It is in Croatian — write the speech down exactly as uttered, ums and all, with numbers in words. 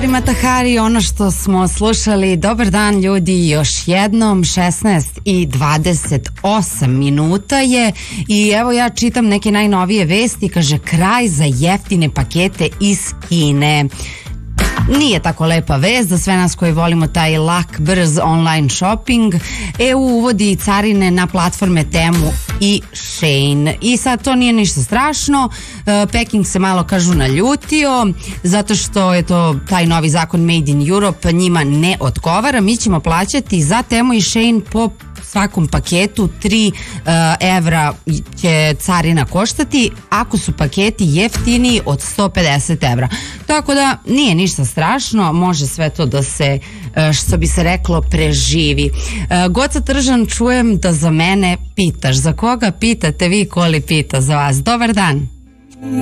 Ari Matahari, ono što smo slušali. Dobar dan ljudi, još jednom. Šesnaest i dvadeset osam minuta je i evo ja čitam neke najnovije vesti. Kaže, kraj za jeftine pakete iz Kine. Nije tako lepa vest za sve nas koji volimo taj lak, brz online shopping. E U uvodi carine na platforme Temu i Shein. I sad to nije ništa strašno. Peking se malo, kažu, naljutio zato što je to taj novi zakon Made in Europe njima ne odgovara. Mi ćemo plaćati za Temu i Shein po svakom paketu tri evra će carina koštati ako su paketi jeftiniji od sto pedeset evra. Tako da nije ništa strašno, može sve to da se, što bi se reklo, preživi. Goca Tržan, čujem da za mene pitaš. Za koga pitate vi, Koli pita za vas? Dobar dan.